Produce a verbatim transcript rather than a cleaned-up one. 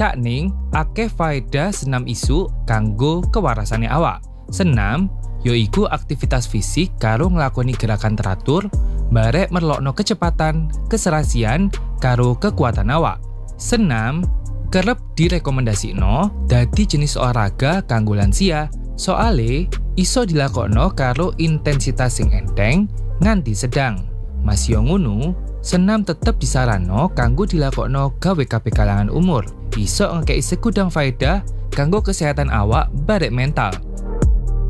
Cakning akeh faedah senam isuk kanggo kewarasane awak. Senam yoiku aktivitas fisik karo nglakoni gerakan teratur, barek merlokno kecepatan, keserasian, karo kekuatan awak. Senam kerep direkomendasikno dadi jenis olahraga kanggo lansia, soale iso dilakokno karo intensitas sing enteng nganti sedang. Masih ngono, senam tetep disaranno kanggo dilakokno gawe kabeh kalangan umur. Iso ngekei segudang faedah kanggo kesehatan awak barek mental.